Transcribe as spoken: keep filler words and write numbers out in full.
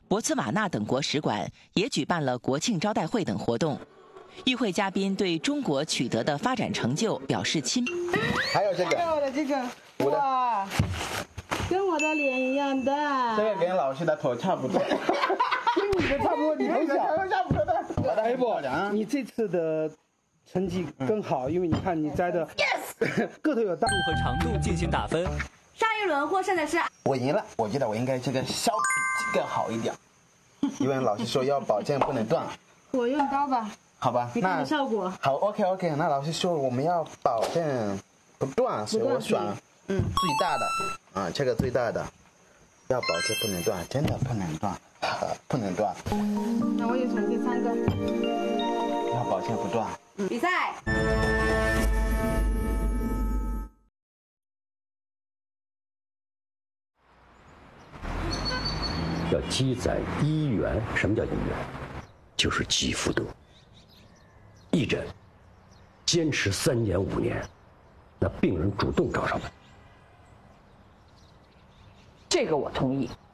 博茨瓦纳等国使馆也举办了国庆招待会等活动。与会嘉宾对中国取得的发展成就表示钦。 还有这个， 还有我的这个，哇，跟我的脸一样的。 这个跟老师的头差不多。 跟你的差不多，你头小。 差不多的。我的哎不，你这次的成绩更好，因为你看你摘的 ，yes， 个头有大。 度和长度进行打分。 上一轮获胜的是我赢了，我觉得我应该这个削皮更好一点，因为老师说要保证不能断。 我用刀吧。 好吧， 你看效果。 好 ，OK OK， 那老师说我们要保证不断，所以我选嗯最大的啊，这个最大的，要保证不能断，真的不能断，不能断。 那我也选第三个。 要保证不断。 比赛。 要积攒医源，什么叫医源？就是积福德。义诊，坚持三年五年，那病人主动找上门。 这个我同意。